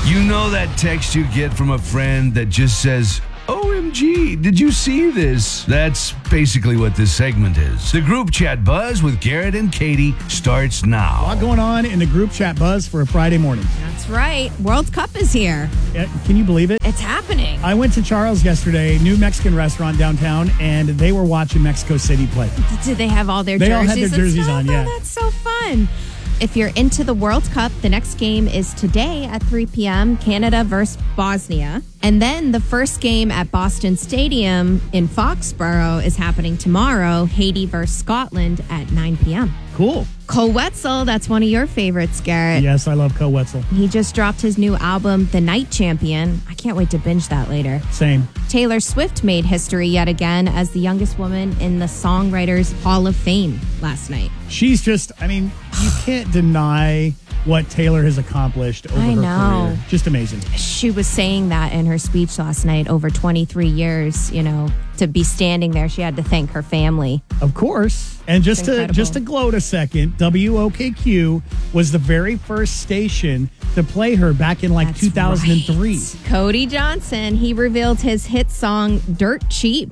You know that text you get from a friend that just says, OMG, did you see this? That's basically what this segment is. The group chat buzz with Garrett and Katie starts now. A lot going on in the group chat buzz for a Friday morning. That's right. World Cup is here. Can you believe it? It's happening. I went to Charles yesterday, new Mexican restaurant downtown, and they were watching Mexico City play. Did they have all their They jerseys? all had their jerseys on, yeah. Oh, that's so fun. If you're into the World Cup, the next game is today at 3 p.m., Canada versus Bosnia. And then the first game at Boston Stadium in Foxborough is happening tomorrow, Haiti versus Scotland at 9 p.m. Cool. Cole Wetzel, that's one of your favorites, Garrett. Yes, I love Cole Wetzel. He just dropped his new album, The Night Champion. I can't wait to binge that later. Same. Taylor Swift made history yet again as the youngest woman in the Songwriters Hall of Fame last night. She's just, you can't deny what Taylor has accomplished over her career. Just amazing. She was saying that in her speech last night, over 23 years, to be standing there, she had to thank her family. Of course. And just to gloat a second, WOKQ was the very first station to play her back in 2003. Right. Cody Johnson, he revealed his hit song Dirt Cheap.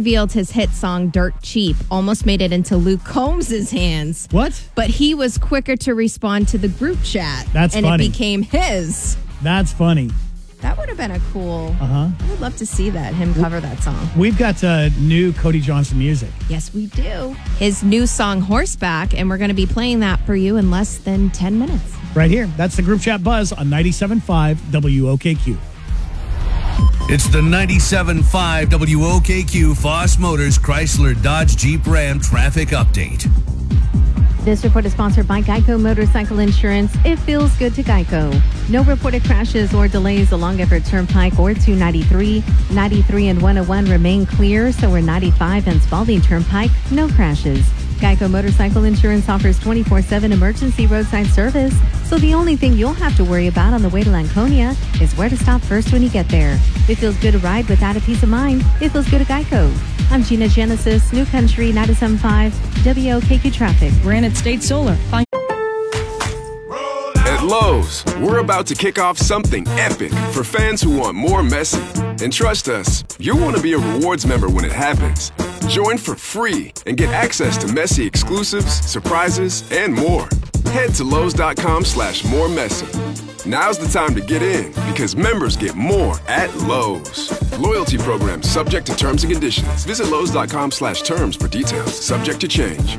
Almost made it into Luke Combs' hands. What? But he was quicker to respond to the group chat. That's funny. And it became his. That's funny. That would have been a cool. I would love to see him cover that song. We've got new Cody Johnson music. Yes, we do. His new song, Horseback, and we're going to be playing that for you in less than 10 minutes. Right here. That's the group chat buzz on 97.5 WOKQ. It's the 97.5 WOKQ Foss Motors Chrysler Dodge Jeep Ram traffic update. This report is sponsored by Geico Motorcycle Insurance. It feels good to Geico. No reported crashes or delays along Everett Turnpike or 293. 93 and 101 remain clear, so are 95 and Spalding Turnpike. No crashes. Geico Motorcycle Insurance offers 24/7 emergency roadside service, so the only thing you'll have to worry about on the way to Lanconia is where to stop first when you get there. It feels good to ride without a peace of mind. It feels good to Geico. I'm Gina Genesis, New Country 97.5 WOKQ Traffic. Granite State Solar. At Lowe's, we're about to kick off something epic for fans who want more Messi. And trust us, you'll want to be a rewards member when it happens. Join for free and get access to Messi exclusives, surprises, and more. Head to Lowe's.com/moremessy. Now's the time to get in because members get more at Lowe's. Loyalty program subject to terms and conditions. Visit Lowe's.com/terms for details. Subject to change.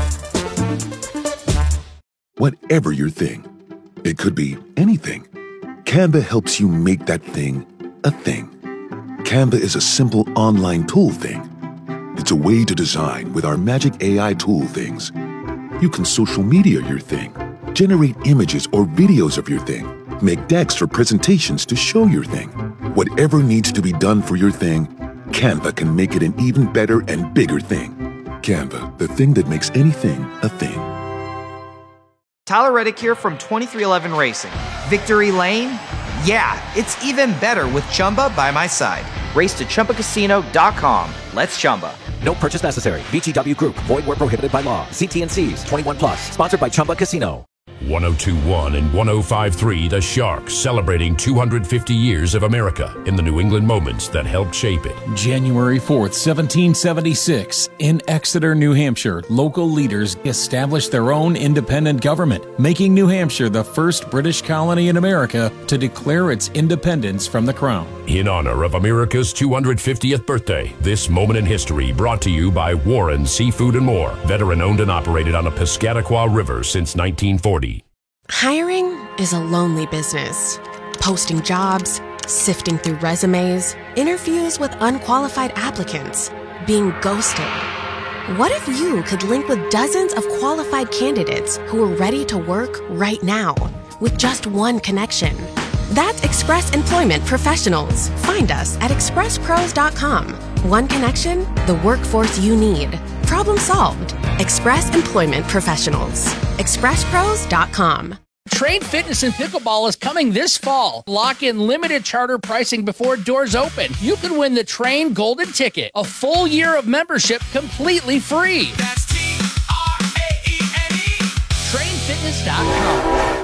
Whatever your thing, it could be anything. Canva helps you make that thing a thing. Canva is a simple online tool thing. It's a way to design with our magic AI tool things. You can social media your thing, generate images or videos of your thing, make decks or presentations to show your thing. Whatever needs to be done for your thing, Canva can make it an even better and bigger thing. Canva, the thing that makes anything a thing. Tyler Reddick here from 2311 Racing. Victory Lane? Yeah, it's even better with Chumba by my side. Race to ChumbaCasino.com. Let's Chumba. No purchase necessary. VGW Group. Void where prohibited by law. See T&Cs. 21 plus. Sponsored by Chumba Casino. 102.1 and 105.3 The Shark, celebrating 250 years of America in the New England moments that helped shape it. January 4th, 1776. In Exeter, New Hampshire, local leaders established their own independent government, making New Hampshire the first British colony in America to declare its independence from the Crown. In honor of America's 250th birthday, this moment in history brought to you by Warren Seafood and More, veteran owned and operated on a Piscataqua River since 1940. Hiring is a lonely business. Posting jobs, sifting through resumes, interviews with unqualified applicants, being ghosted. What if you could link with dozens of qualified candidates who are ready to work right now with just one connection? That's Express Employment Professionals. Find us at expresspros.com. One connection, the workforce you need. Problem solved. Express Employment Professionals. expresspros.com. Trade Fitness and Pickleball is coming this fall. Lock in limited charter pricing before doors open. You can win the Train Golden Ticket, a full year of membership completely free. That's TRAENE. TrainFitness.com.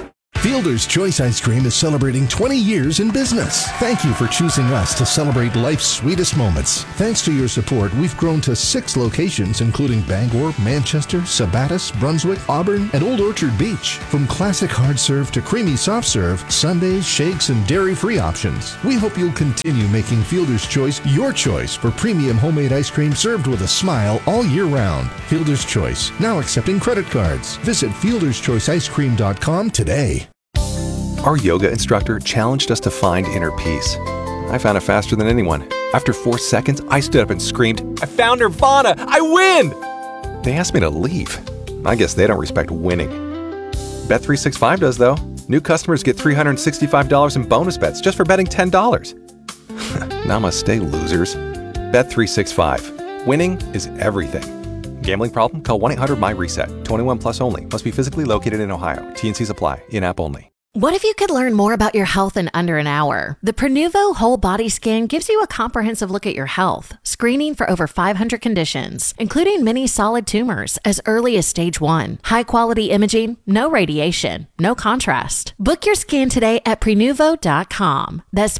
Fielder's Choice Ice Cream is celebrating 20 years in business. Thank you for choosing us to celebrate life's sweetest moments. Thanks to your support, we've grown to 6 locations, including Bangor, Manchester, Sabattus, Brunswick, Auburn, and Old Orchard Beach. From classic hard serve to creamy soft serve, sundaes, shakes, and dairy-free options. We hope you'll continue making Fielder's Choice your choice for premium homemade ice cream served with a smile all year round. Fielder's Choice, now accepting credit cards. Visit fielderschoiceicecream.com today. Our yoga instructor challenged us to find inner peace. I found it faster than anyone. After 4 seconds, I stood up and screamed, "I found Nirvana! I win!" They asked me to leave. I guess they don't respect winning. Bet365 does, though. New customers get $365 in bonus bets just for betting $10. Namaste, losers. Bet365. Winning is everything. Gambling problem? Call 1-800-MY-RESET. 21 plus only. Must be physically located in Ohio. T&Cs apply. In-app only. What if you could learn more about your health in under an hour? The Prenuvo Whole Body Scan gives you a comprehensive look at your health, screening for over 500 conditions, including many solid tumors as early as stage 1. High-quality imaging, no radiation, no contrast. Book your scan today at Prenuvo.com. That's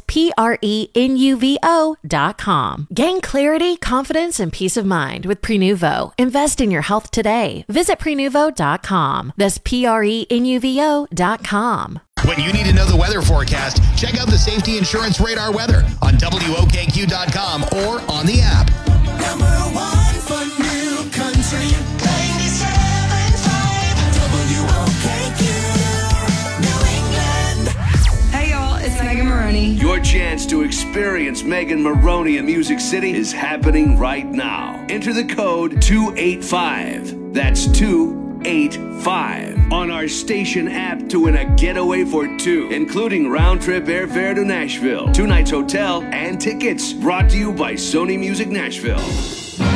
Prenuvo.com. Gain clarity, confidence, and peace of mind with Prenuvo. Invest in your health today. Visit Prenuvo.com. That's Prenuvo.com. When you need to know the weather forecast, check out the Safety Insurance Radar weather on WOKQ.com or on the app. Number 1 for New Country, 97.5 WOKQ, New England. Hey y'all, it's Megan Maroney. Your chance to experience Megan Maroney in Music City is happening right now. Enter the code 285. That's 285 on our station app to win a getaway for 2, including round-trip airfare to Nashville, 2 nights hotel, and tickets. Brought to you by Sony Music Nashville.